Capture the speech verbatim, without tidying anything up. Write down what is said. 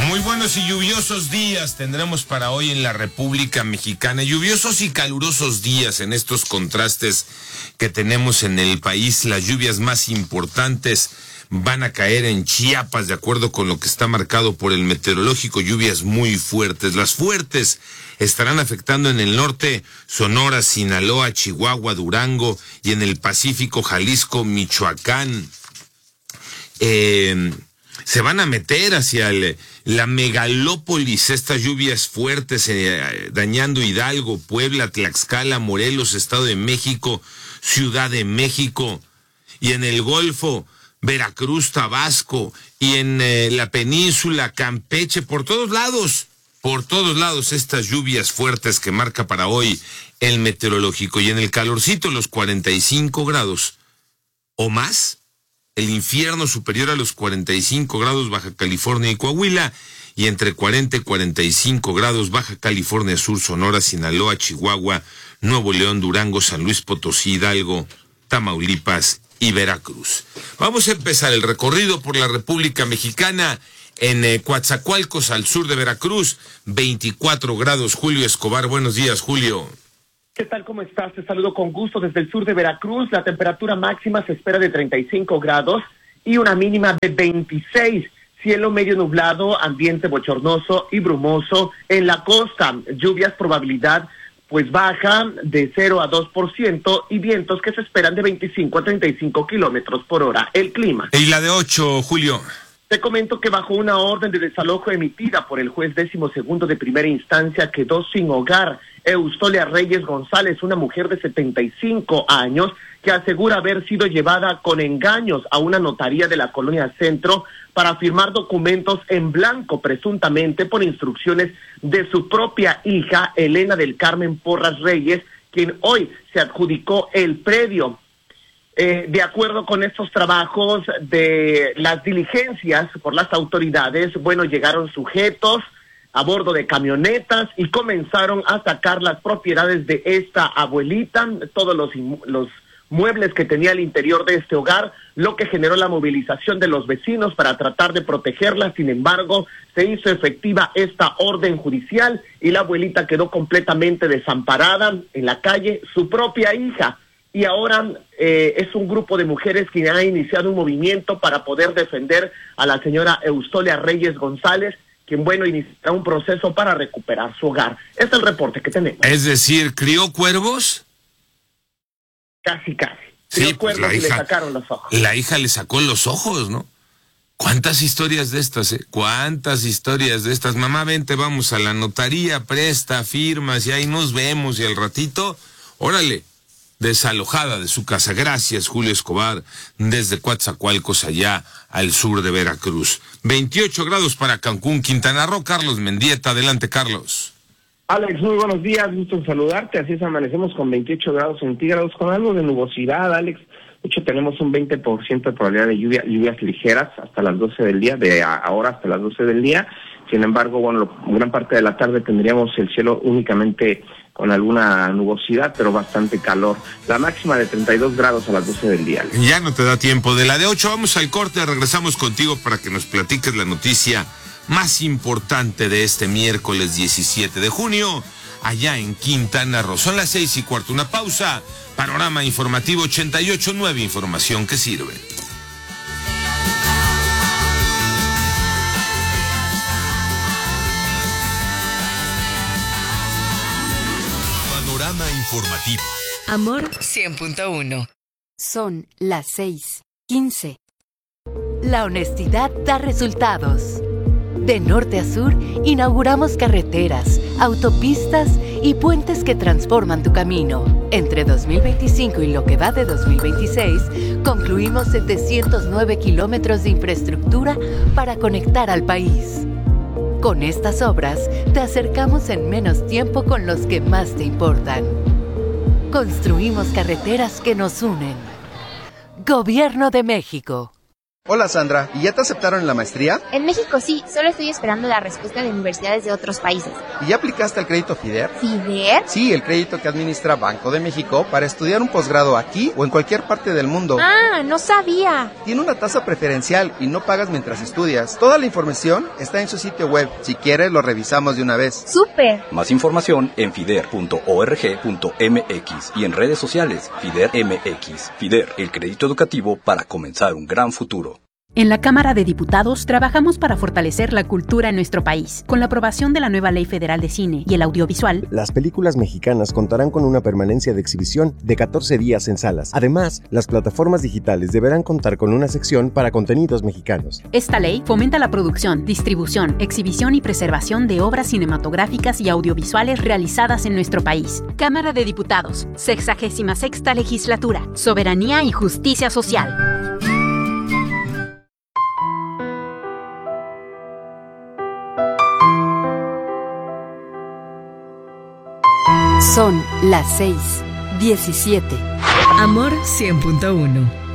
Muy buenos y lluviosos días tendremos para hoy en la República Mexicana. Lluviosos y calurosos días en estos contrastes que tenemos en el país. Las lluvias más importantes van a caer en Chiapas, de acuerdo con lo que está marcado por el meteorológico. Lluvias muy fuertes. Las fuertes estarán afectando en el norte, Sonora, Sinaloa, Chihuahua, Durango, y en el Pacífico, Jalisco, Michoacán. Eh... Se van a meter hacia el, la megalópolis estas lluvias fuertes, eh, dañando Hidalgo, Puebla, Tlaxcala, Morelos, Estado de México, Ciudad de México, y en el Golfo, Veracruz, Tabasco, y en eh, la península, Campeche, por todos lados, por todos lados estas lluvias fuertes que marca para hoy el meteorológico. Y en el calorcito, los cuarenta y cinco grados o más. El infierno superior a los cuarenta y cinco grados Baja California y Coahuila, y entre cuarenta y cuarenta y cinco grados Baja California Sur, Sonora, Sinaloa, Chihuahua, Nuevo León, Durango, San Luis Potosí, Hidalgo, Tamaulipas y Veracruz. Vamos a empezar el recorrido por la República Mexicana. En eh, Coatzacoalcos, al sur de Veracruz, veinticuatro grados. Julio Escobar, buenos días, Julio. ¿Qué tal? ¿Cómo estás? Te saludo con gusto desde el sur de Veracruz. La temperatura máxima se espera de treinta y cinco grados y una mínima de veintiséis. Cielo medio nublado, ambiente bochornoso y brumoso en la costa. Lluvias, probabilidad pues baja de cero a dos por ciento y vientos que se esperan de veinticinco a treinta y cinco kilómetros por hora. El clima. ¿Y la de ocho, Julio? Te comento que bajo una orden de desalojo emitida por el juez décimo segundo de primera instancia quedó sin hogar Eustolia Reyes González, una mujer de setenta y cinco años que asegura haber sido llevada con engaños a una notaría de la Colonia Centro para firmar documentos en blanco, presuntamente por instrucciones de su propia hija, Elena del Carmen Porras Reyes, quien hoy se adjudicó el predio. Eh, de acuerdo con estos trabajos de las diligencias por las autoridades, bueno, llegaron sujetos a bordo de camionetas y comenzaron a sacar las propiedades de esta abuelita, todos los, los muebles que tenía al interior de este hogar, lo que generó la movilización de los vecinos para tratar de protegerla. Sin embargo, se hizo efectiva esta orden judicial y la abuelita quedó completamente desamparada en la calle, su propia hija. Y ahora eh, es un grupo de mujeres que ha iniciado un movimiento para poder defender a la señora Eustolia Reyes González, quien, bueno, iniciará un proceso para recuperar su hogar. Este es el reporte que tenemos. Es decir, ¿crió cuervos? Casi, casi. Sí, crió pues cuervos la y hija, le sacaron los ojos. La hija le sacó los ojos, ¿no? ¿Cuántas historias de estas, eh? ¿Cuántas historias de estas? Mamá, vente, vamos a la notaría, presta, firmas, y ahí nos vemos, y al ratito, órale, desalojada de su casa. Gracias, Julio Escobar, desde Coatzacoalcos, allá al sur de Veracruz. veintiocho grados para Cancún, Quintana Roo. Carlos Mendieta, adelante, Carlos. Alex, muy buenos días, gusto en saludarte. Así es, amanecemos con veintiocho grados centígrados, con algo de nubosidad, Alex. De hecho, tenemos un veinte por ciento de probabilidad de lluvia, lluvias ligeras hasta las doce del día, de ahora hasta las doce del día. Sin embargo, bueno, lo, gran parte de la tarde tendríamos el cielo únicamente con alguna nubosidad, pero bastante calor. La máxima de treinta y dos grados a las doce del día. Ya no te da tiempo. De la de ocho vamos al corte, regresamos contigo para que nos platiques la noticia más importante de este miércoles diecisiete de junio, allá en Quintana Roo. Son las seis y cuarto, una pausa. Panorama informativo ochenta y ocho punto nueve, información que sirve. Panorama informativo. Amor cien punto uno. Son las seis quince. La honestidad da resultados. De norte a sur, inauguramos carreteras, autopistas y puentes que transforman tu camino. Entre dos mil veinticinco y lo que va de dos mil veintiséis, concluimos setecientos nueve kilómetros de infraestructura para conectar al país. Con estas obras, te acercamos en menos tiempo con los que más te importan. Construimos carreteras que nos unen. Gobierno de México. Hola Sandra, ¿y ya te aceptaron en la maestría? En México sí, solo estoy esperando la respuesta de universidades de otros países. ¿Y ya aplicaste al crédito FIDER? ¿FIDER? Sí, el crédito que administra Banco de México para estudiar un posgrado aquí o en cualquier parte del mundo. Ah, no sabía. Tiene una tasa preferencial y no pagas mientras estudias. Toda la información está en su sitio web. Si quieres, lo revisamos de una vez. ¡Súper! Más información en fider punto org punto m x y en redes sociales FIDER M X. FIDER, el crédito educativo para comenzar un gran futuro. En la Cámara de Diputados trabajamos para fortalecer la cultura en nuestro país. Con la aprobación de la nueva Ley Federal de Cine y el Audiovisual, las películas mexicanas contarán con una permanencia de exhibición de catorce días en salas. Además, las plataformas digitales deberán contar con una sección para contenidos mexicanos. Esta ley fomenta la producción, distribución, exhibición y preservación de obras cinematográficas y audiovisuales realizadas en nuestro país. Cámara de Diputados, sexagésima sexta Legislatura, Soberanía y Justicia Social. Son las seis diecisiete. Amor cien punto uno.